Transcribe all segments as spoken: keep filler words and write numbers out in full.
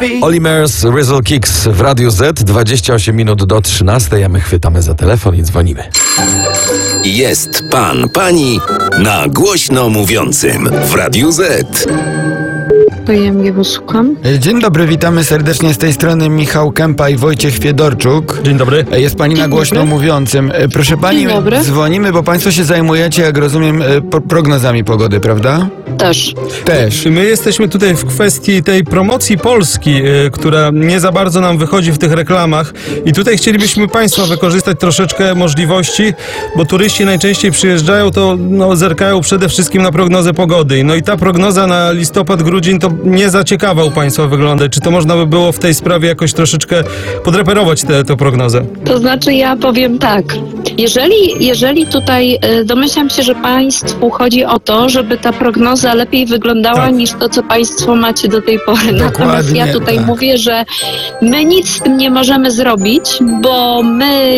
Olimers Rizzle Kicks w Radiu Z, dwadzieścia osiem minut do trzynastej, a my chwytamy za telefon i dzwonimy. Jest pan, pani na głośno mówiącym w Radiu Z. Przyjemnie wysłucham. Dzień dobry, witamy serdecznie z tej strony Michał Kępa i Wojciech Fiedorczuk. Dzień dobry. Jest pani na głośno dobry. mówiącym. Proszę pani, Dzień dobry. dzwonimy, bo państwo się zajmujecie, jak rozumiem, po- prognozami pogody, prawda? Też. Też. My jesteśmy tutaj w kwestii tej promocji Polski, y, która nie za bardzo nam wychodzi w tych reklamach i tutaj chcielibyśmy państwa wykorzystać troszeczkę możliwości, bo turyści najczęściej przyjeżdżają, to no, zerkają przede wszystkim na prognozę pogody. No i ta prognoza na listopad, grudzień to nie za ciekawa u państwa wygląda. Czy to można by było w tej sprawie jakoś troszeczkę podreperować tę tę prognozę? To znaczy ja powiem tak. Jeżeli, jeżeli tutaj y, domyślam się, że państwu chodzi o to, żeby ta prognoza lepiej wyglądała Tak. niż to, co państwo macie do tej pory. Natomiast ja tutaj tak. mówię, że my nic z tym nie możemy zrobić, bo my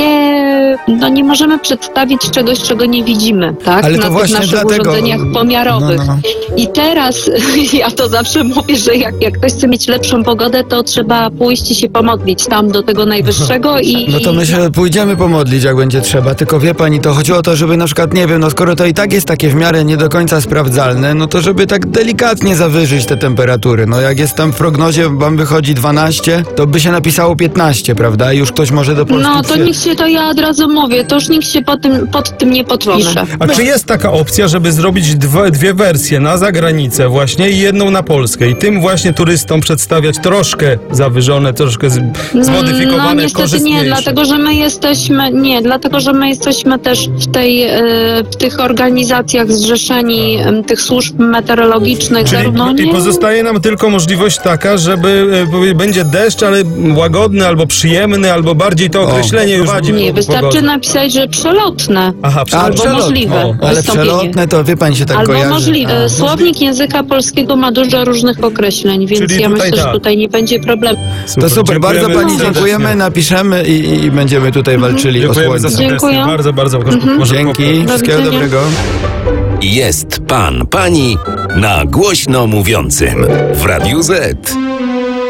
nie, no nie możemy przedstawić czegoś, czego nie widzimy, tak? Ale to na tych właśnie naszych dlatego- urządzeniach pomiarowych. No, no. I teraz ja to zawsze mówię, że jak, jak ktoś chce mieć lepszą pogodę, to trzeba pójść i się pomodlić tam do tego najwyższego i... No to my się pójdziemy pomodlić, jak będzie trzeba. Tylko wie pani, to chodziło o to, żeby na przykład, nie wiem, no skoro to i tak jest takie w miarę nie do końca sprawdzalne, no to żeby tak delikatnie zawyżyć te temperatury. No jak jest tam w prognozie, wam wychodzi dwanaście, to by się napisało piętnaście, prawda? I już ktoś może do Polski No to przy- nikt się, to ja od razu mówię, to już nikt się pod tym, pod tym nie podpisze. A czy jest taka opcja, żeby zrobić dwa, dwie wersje na zagranicę właśnie i jedną na Polskę i tym właśnie turystom przedstawiać troszkę zawyżone, troszkę z, zmodyfikowane, No niestety korzystniejsze? nie, dlatego że my jesteśmy, nie, dlatego że my jesteśmy też w tej, e, w tych organizacjach zrzeszeni em, tych służb meteorologicznych, Czyli zarówno i nie... pozostaje nam tylko możliwość taka, żeby e, będzie deszcz, ale łagodny, albo przyjemny, albo bardziej to określenie już wadzi Nie, po- wystarczy pogody. napisać, że przelotne. Aha, A, przepraszam. Albo przelotne. możliwe O, Ale wystąpienie. przelotne to wie pani się tak Albo kojarzy. możliwe. A. Słownik języka polskiego ma dużo różnych określeń, więc Czyli ja tutaj myślę, tak. że tutaj nie będzie problemu. To super, bardzo Dziękujemy pani serdecznie. dziękujemy, napiszemy i, i będziemy tutaj walczyli o Dziękujemy za słońce. sugestię. Dziękuję. Bardzo, bardzo. Może Dzięki, Do wszystkiego widzenia. dobrego. Jest pan, pani na głośno mówiącym w Radiu Z.